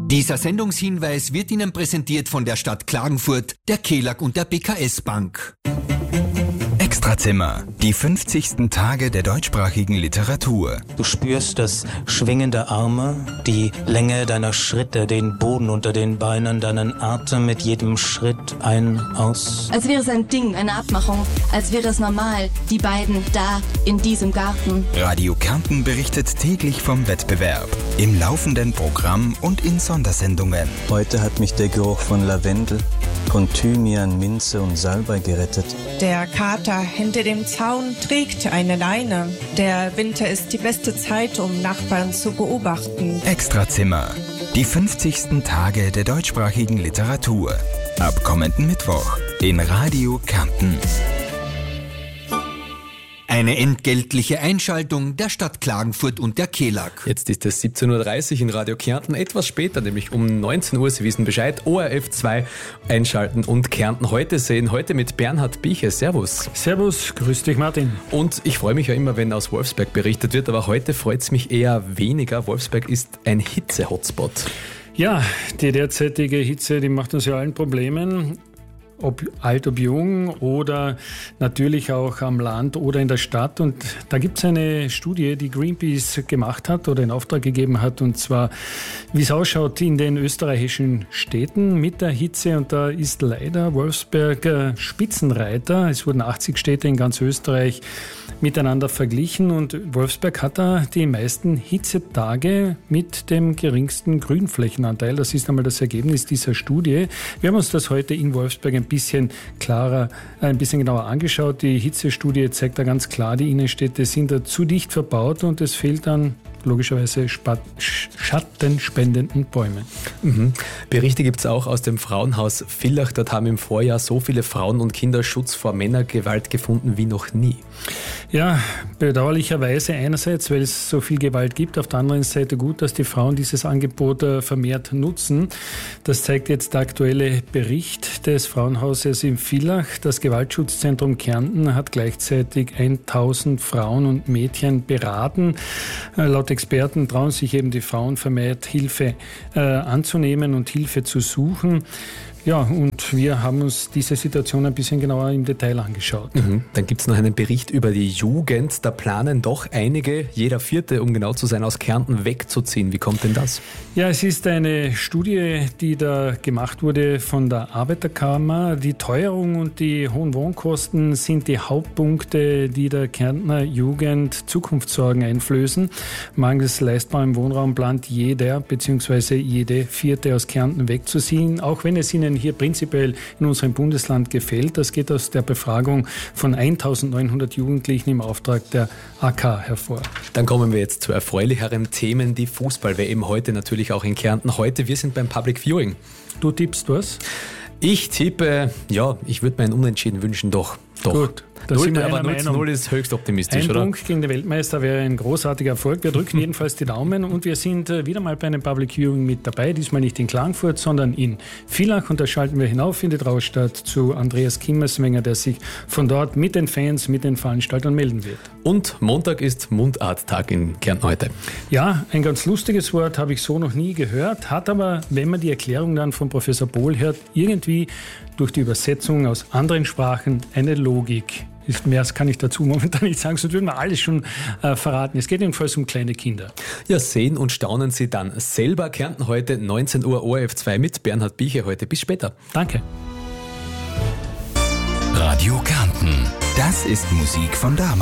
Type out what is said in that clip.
Dieser Sendungshinweis wird Ihnen präsentiert von der Stadt Klagenfurt, der KELAG und der BKS Bank. Extrazimmer, die 50. Tage der deutschsprachigen Literatur. Du spürst das Schwingen der Arme, die Länge deiner Schritte, den Boden unter den Beinen, deinen Atem mit jedem Schritt ein, aus. Als wäre es ein Ding, eine Abmachung, als wäre es normal, die beiden da in diesem Garten. Radio Kärnten berichtet täglich vom Wettbewerb, im laufenden Programm und in Sondersendungen. Heute hat mich der Geruch von Lavendel, von Thymian, Minze und Salbei gerettet. Der Kater hinter dem Zaun trägt eine Leine. Der Winter ist die beste Zeit, um Nachbarn zu beobachten. Extrazimmer, die 50. Tage der deutschsprachigen Literatur. Ab kommenden Mittwoch in Radio Kärnten. Eine entgeltliche Einschaltung der Stadt Klagenfurt und der KELAG. Jetzt ist es 17.30 Uhr in Radio Kärnten, etwas später, nämlich um 19 Uhr. Sie wissen Bescheid, ORF 2 einschalten und Kärnten heute sehen. Heute mit Bernhard Bieche. Servus. Servus, grüß dich Martin. Und ich freue mich ja immer, wenn aus Wolfsberg berichtet wird, aber heute freut es mich eher weniger. Wolfsberg ist ein Hitze-Hotspot. Ja, die derzeitige Hitze, die macht uns ja allen Problemen. Ob alt, ob jung oder natürlich auch am Land oder in der Stadt. Und da gibt es eine Studie, die Greenpeace gemacht hat oder in Auftrag gegeben hat, und zwar, wie es ausschaut in den österreichischen Städten mit der Hitze. Und da ist leider Wolfsberg Spitzenreiter. Es wurden 80 Städte in ganz Österreich miteinander verglichen und Wolfsberg hat da die meisten Hitzetage mit dem geringsten Grünflächenanteil. Das ist einmal das Ergebnis dieser Studie. Wir haben uns das heute in Wolfsberg ein bisschen genauer angeschaut. Die Hitzestudie zeigt da ganz klar, die Innenstädte sind da zu dicht verbaut und es fehlt an logischerweise schattenspendenden Bäumen. Berichte gibt es auch aus dem Frauenhaus Villach. Dort haben im Vorjahr so viele Frauen und Kinder Schutz vor Männergewalt gefunden wie noch nie. Ja, bedauerlicherweise einerseits, weil es so viel Gewalt gibt, auf der anderen Seite gut, dass die Frauen dieses Angebot vermehrt nutzen. Das zeigt jetzt der aktuelle Bericht des Frauenhauses in Villach. Das Gewaltschutzzentrum Kärnten hat gleichzeitig 1000 Frauen und Mädchen beraten. Laut Experten trauen sich eben die Frauen vermehrt Hilfe anzunehmen und Hilfe zu suchen. Ja, und wir haben uns diese Situation ein bisschen genauer im Detail angeschaut. Dann gibt es noch einen Bericht über die Jugend. Da planen doch einige, jeder Vierte, um genau zu sein, aus Kärnten wegzuziehen. Wie kommt denn das? Ja, es ist eine Studie, die da gemacht wurde von der Arbeiterkammer. Die Teuerung und die hohen Wohnkosten sind die Hauptpunkte, die der Kärntner Jugend Zukunftssorgen einflößen. Mangels leistbarem Wohnraum plant jeder bzw. jede Vierte aus Kärnten wegzuziehen, auch wenn es ihnen hier prinzipiell in unserem Bundesland gefällt. Das geht aus der Befragung von 1900 Jugendlichen im Auftrag der AK hervor. Dann kommen wir jetzt zu erfreulicheren Themen, die Fußball-WM heute natürlich auch in Kärnten. Heute, wir sind beim Public Viewing. Du tippst was? Ich tippe, ja, ich würde mir ein Unentschieden wünschen, doch. Gut. Aber 0-0 ist höchst optimistisch, ein oder? Punkt gegen den Weltmeister wäre ein großartiger Erfolg. Wir drücken jedenfalls die Daumen und wir sind wieder mal bei einem Public Viewing mit dabei. Diesmal nicht in Klagenfurt, sondern in Villach. Und da schalten wir hinauf in die Traustad zu Andreas Kimmerswenger, der sich von dort mit den Fans, mit den Veranstaltern melden wird. Und Montag ist Mundarttag in Kärnten heute. Ja, ein ganz lustiges Wort, habe ich so noch nie gehört, hat aber, wenn man die Erklärung dann von Professor Bohl hört, irgendwie durch die Übersetzung aus anderen Sprachen eine Logik. Mehr kann ich dazu momentan nicht sagen, sonst würden wir alles schon verraten. Es geht jedenfalls um kleine Kinder. Ja, sehen und staunen Sie dann selber. Kärnten heute 19 Uhr ORF 2 mit Bernhard Bieche heute. Bis später. Danke. Radio Kärnten, das ist Musik von damals.